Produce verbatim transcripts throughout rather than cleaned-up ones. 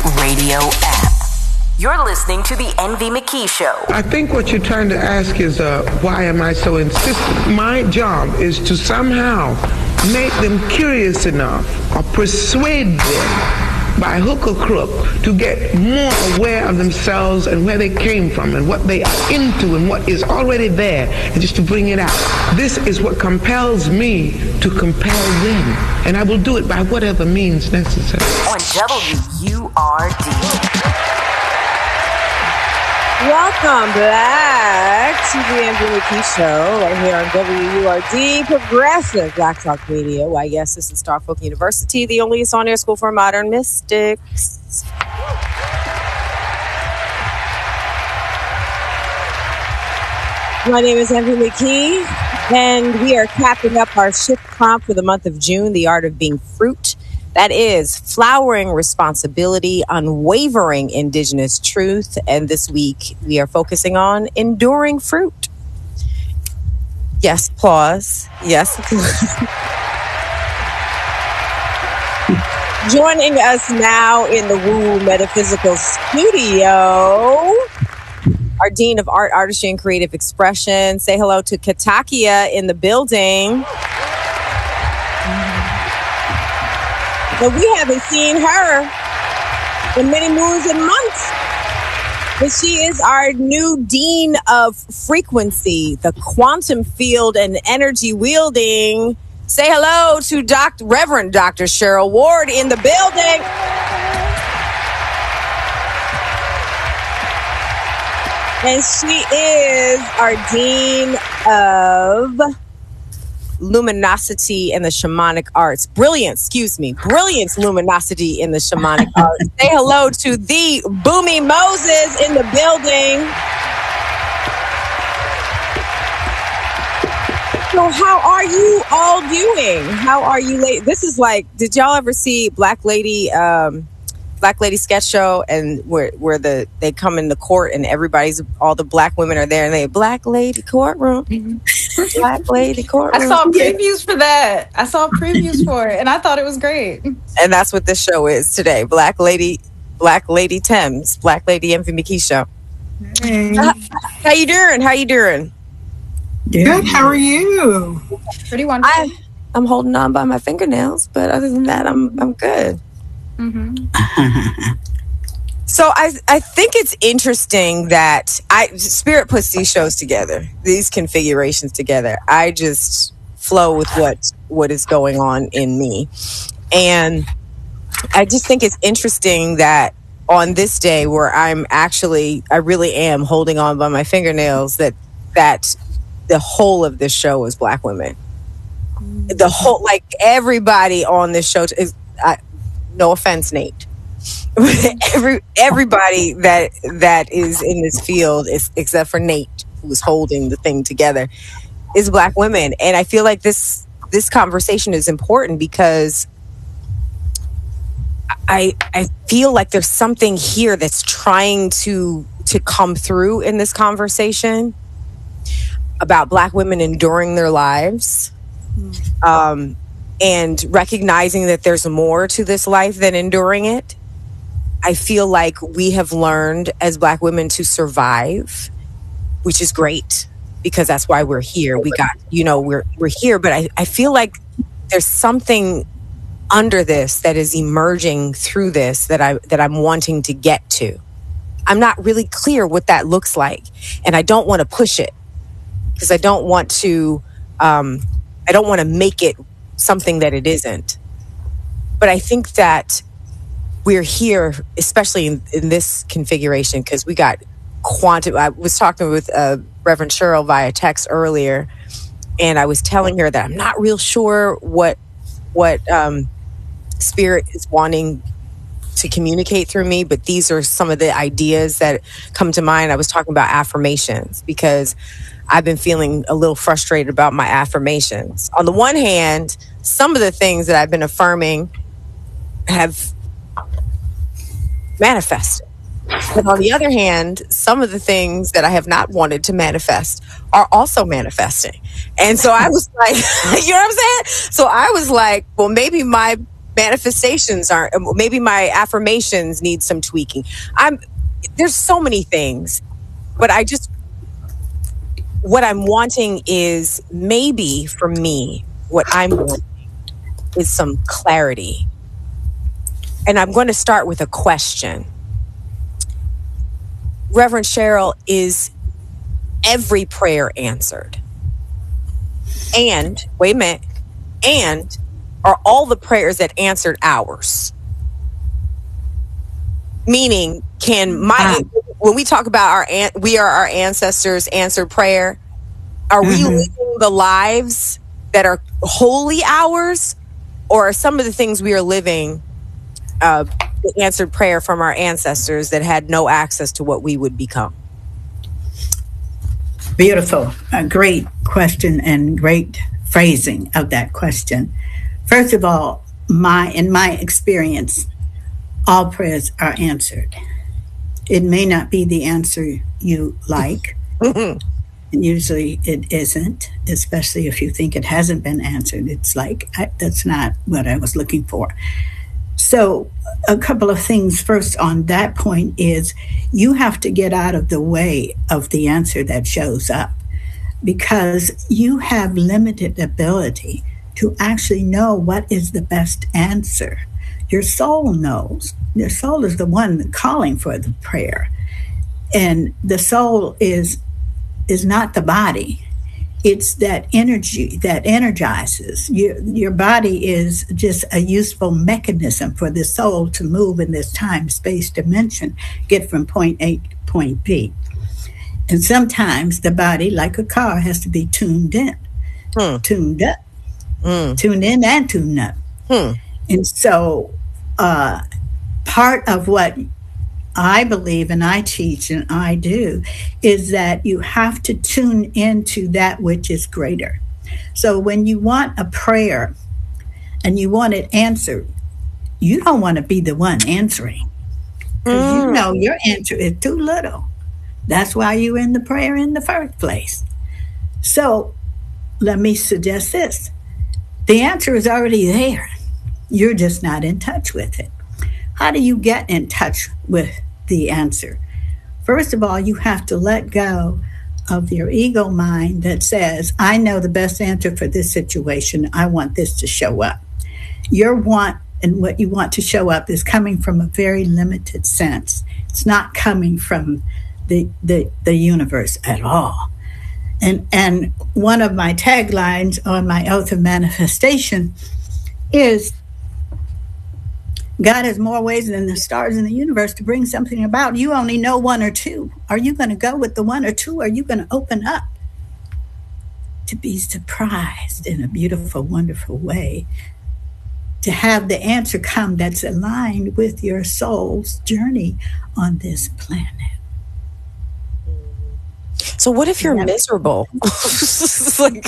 Radio app. You're listening to the Envy McKee Show. I think what you're trying to ask is, uh, why am I so insistent? My job is to somehow make them curious enough or persuade them by hook or crook to get more aware of themselves and where they came from and what they are into and what is already there, and just to bring it out. This is what compels me to compel them, and I will do it by whatever means necessary. On W U R D. Welcome back to the Envy McKee Show right here on W U R D, Progressive Black Talk Radio. Why, yes, this is Starfolk University, the only on-air school for modern mystics. My name is Envy McKee, and we are capping up our shift prompt for the month of June, The Art of Being Fruit. That is flowering responsibility, unwavering indigenous truth. And this week we are focusing on enduring fruit. Yes, applause. Yes. Joining us now in the Woo Metaphysical Studio, our Dean of Art, Artistry, and Creative Expression. Say hello to Katakia in the building. But we haven't seen her in many moons and months. But she is our new Dean of Frequency, the quantum field and energy wielding. Say hello to Doctor Reverend Doctor Cheryl Ward in the building. And she is our Dean of Luminosity in the Shamanic Arts. Brilliance, excuse me. Brilliance, Luminosity in the Shamanic Arts. Say hello to the Boomy Moses in the building. So how are you all doing? How are you late? This is like, did y'all ever see Black Lady, um, Black Lady sketch show, and where where the they come in the court and everybody's all the black women are there and they Black Lady courtroom, Black Lady courtroom. I saw previews for that. I saw previews for it, and I thought it was great. And that's what this show is today. Black Lady, Black Lady Thames, Black Lady Envy McKee Show. Hey. How, how you doing? How you doing? Good. How are you? Pretty wonderful. I, I'm holding on by my fingernails, but other than that, I'm I'm good. Mm-hmm. So I I think it's interesting that I Spirit puts these shows together, these configurations together. I just flow with what what is going on in me, and I just think it's interesting that on this day where I'm actually I really am holding on by my fingernails, that that the whole of this show is Black women. The whole, like everybody on this show is. I, No offense, Nate. Every everybody that that is in this field, is, except for Nate, who's holding the thing together, is Black women. And I feel like this this conversation is important because I I feel like there's something here that's trying to to come through in this conversation about Black women enduring their lives. Um, and recognizing that there's more to this life than enduring it. I feel like we have learned as Black women to survive, which is great because that's why we're here. We got, you know, we're we're here, but I, I feel like there's something under this that is emerging through this that I that I'm wanting to get to. I'm not really clear what that looks like, and I don't want to push it because I don't want to um, I don't want to make it something that it isn't. But I think that we're here, especially in, in this configuration, because we got quantum. I was talking with uh, Reverend Cheryl via text earlier, and I was telling her that I'm not real sure what what um, Spirit is wanting to communicate through me, but these are some of the ideas that come to mind. I was talking about affirmations because I've been feeling a little frustrated about my affirmations. On the one hand, some of the things that I've been affirming have manifested. But on the other hand, some of the things that I have not wanted to manifest are also manifesting. And so I was like, you know what I'm saying? So I was like, well, maybe my manifestations aren't, maybe my affirmations need some tweaking. I'm, there's so many things, but I just, what I'm wanting is maybe for me, what I'm wanting is some clarity. And I'm going to start with a question. Reverend Cheryl, is every prayer answered? And, wait a minute, and are all the prayers that answered ours? Meaning, can my, when we talk about our, an, we are our ancestors' answered prayer, are we mm-hmm. living the lives that are wholly ours? Or are some of the things we are living uh, the answered prayer from our ancestors that had no access to what we would become? Beautiful. A great question and great phrasing of that question. First of all, my in my experience, all prayers are answered. It may not be the answer you like. Mm-hmm. And usually it isn't, especially if you think it hasn't been answered. It's like, I, that's not what I was looking for. So a couple of things first on that point is you have to get out of the way of the answer that shows up, because you have limited ability to actually know what is the best answer. Your soul knows. Your soul is the one calling for the prayer. And the soul is is not the body. It's that energy that energizes. Your, your body is just a useful mechanism for the soul to move in this time-space dimension, get from point A to point B. And sometimes the body, like a car, has to be tuned in, hmm. tuned up, hmm. tuned in and tuned up. Hmm. And so uh, part of what I believe and I teach and I do is that you have to tune into that which is greater. So when you want a prayer and you want it answered, you don't want to be the one answering, because mm. you know your answer is too little. That's why you're in the prayer in the first place. So let me suggest this. The answer is already there. You're just not in touch with it. How do you get in touch with the answer? First of all, you have to let go of your ego mind that says, I know the best answer for this situation. I want this to show up. Your want and what you want to show up is coming from a very limited sense. It's not coming from the the, the universe at all. And, and one of my taglines on my Oath of Manifestation is, God has more ways than the stars in the universe to bring something about. You only know one or two. Are you going to go with the one or two? Or are you going to open up to be surprised in a beautiful, wonderful way? To have the answer come that's aligned with your soul's journey on this planet. So what if you're yeah. miserable? like,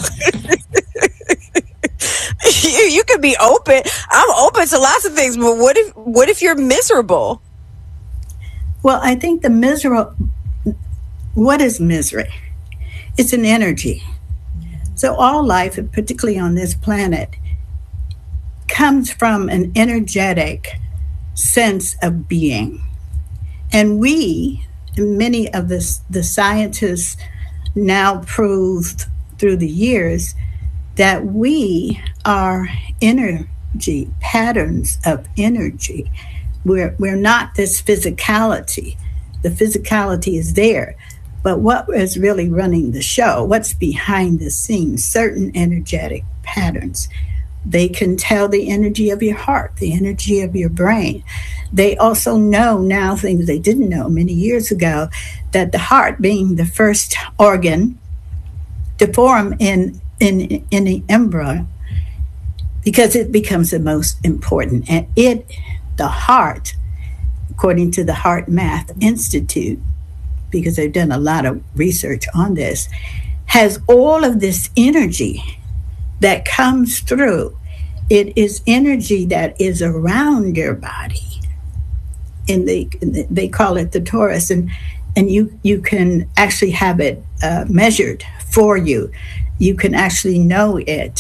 you, you could be open. I'm open to lots of things, but what if what if you're miserable? Well, I think the miserable, what is misery? It's an energy. So all life, and particularly on this planet, comes from an energetic sense of being. And we, many of the, the scientists now proved through the years that we are energy, patterns of energy. We're, we're not this physicality. The physicality is there. But what is really running the show? What's behind the scenes? Certain energetic patterns. They can tell the energy of your heart, the energy of your brain. They also know now things they didn't know many years ago, that the heart, being the first organ to form in in in the embryo, because it becomes the most important. And it, the heart, according to the Heart Math Institute, because they've done a lot of research on this, has all of this energy that comes through. It is energy that is around your body. And they they call it the torus, and and you you can actually have it uh, measured for you. You can actually know it.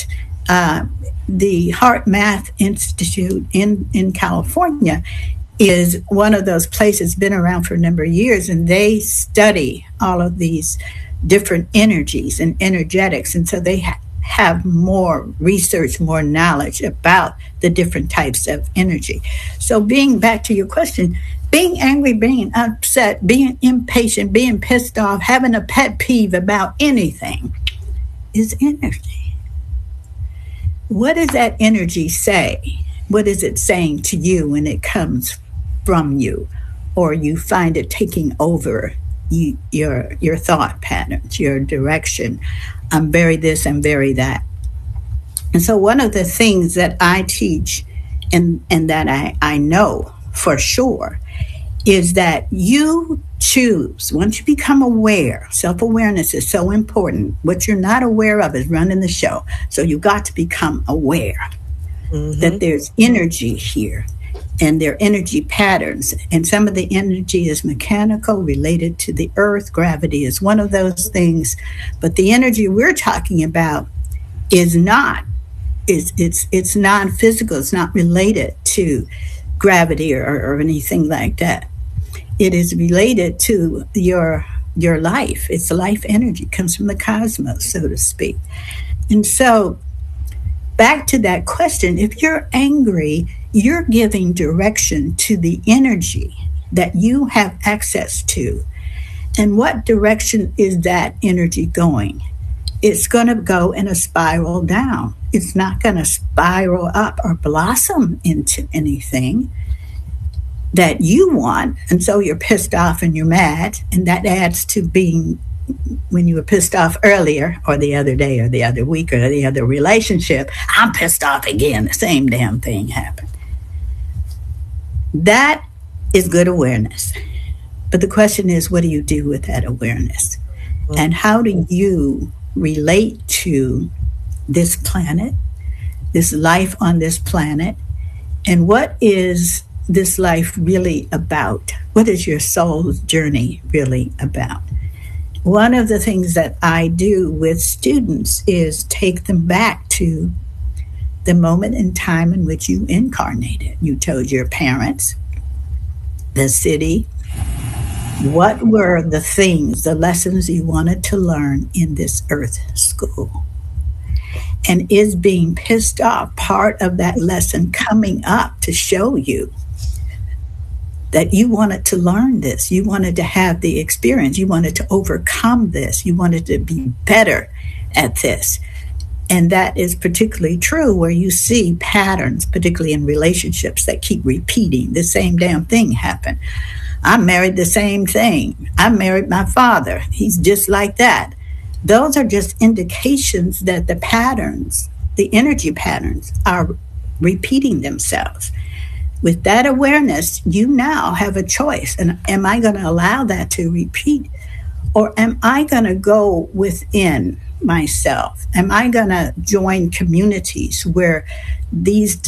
uh, the Heart Math Institute in, in California is one of those places, been around for a number of years, and they study all of these different energies and energetics. And so they ha- have more research, more knowledge about the different types of energy. So being back to your question, being angry, being upset, being impatient, being pissed off, having a pet peeve about anything is energy. What does that energy say? What is it saying to you when it comes from you, or you find it taking over you, your your thought patterns, your direction? I'm very this, I'm very that. And so one of the things that I teach and, and that I, I know for sure is that you choose, once you become aware, self-awareness is so important. What you're not aware of is running the show. So you've got to become aware mm-hmm. that there's energy here. And their energy patterns. And some of the energy is mechanical, related to the earth. Gravity is one of those things. But the energy we're talking about is not. It's, it's, it's non-physical. It's not related to gravity or, or anything like that. It is related to your, your life. It's life energy. It comes from the cosmos, so to speak. And so back to that question, if you're angry, you're giving direction to the energy that you have access to. And what direction is that energy going? It's going to go in a spiral down. It's not going to spiral up or blossom into anything that you want. And so you're pissed off and you're mad. And that adds to being, when you were pissed off earlier or the other day or the other week or the other relationship, I'm pissed off again. The same damn thing happened. That is good awareness. But the question is, what do you do with that awareness? Mm-hmm. And how do you relate to this planet, this life on this planet? And what is this life really about? What is your soul's journey really about? One of the things that I do with students is take them back to the moment in time in which you incarnated. You told your parents, the city, what were the things, the lessons you wanted to learn in this earth school? And is being pissed off part of that lesson coming up to show you that you wanted to learn this, you wanted to have the experience, you wanted to overcome this, you wanted to be better at this? And that is particularly true where you see patterns, particularly in relationships, that keep repeating the same damn thing happen. I married the same thing. I married my father. He's just like that. Those are just indications that the patterns, the energy patterns, are repeating themselves. With that awareness, you now have a choice. And am I going to allow that to repeat? Or am I going to go within myself? Am I going to join communities where these